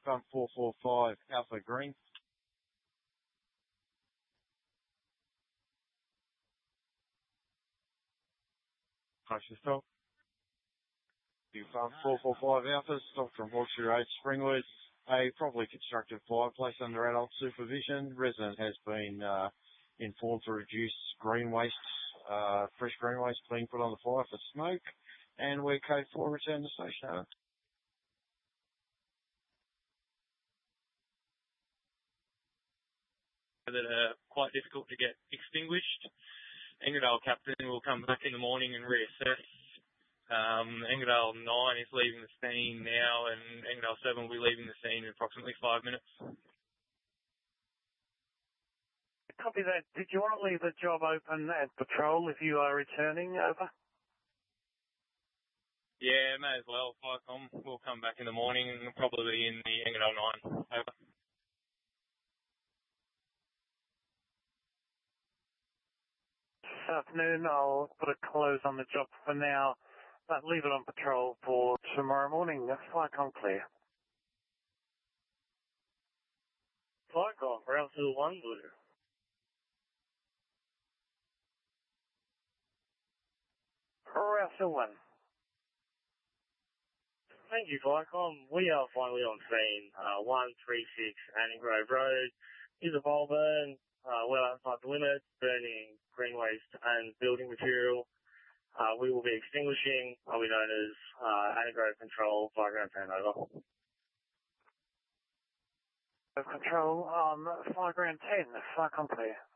Front 445 Alpha Green. Close to stop. Front 445 Alpha, stop from Hawkesbury Road, Springwood. A properly constructed fireplace under adult supervision. Resident has been informed to reduce green waste, fresh green waste being put on the fire for smoke. And we're code 4, return to station. Over. That are quite difficult to get extinguished. Engerdale Captain will come back in the morning and reassess. Engerdale 9 is leaving the scene now, and Engerdale 7 will be leaving the scene in approximately 5 minutes. Copy that. Did you want to leave the job open at patrol if you are returning? Over. Yeah, may as well. Firecom will come back in the morning and probably be in the Engerdale 9. Over. This afternoon, I'll put a close on the job for now, but leave it on patrol for tomorrow morning. Firecom clear. Firecom, Route 1, Blue. Route 1. Thank you, Firecom. We are finally on scene. 136 Anning Grove Road is a bowl burn, well outside the limits, burning green waste and building material. We will be extinguishing. I'll be known as Anning Grove Control, Fireground 10, over. Control on Fireground 10, Firecom clear.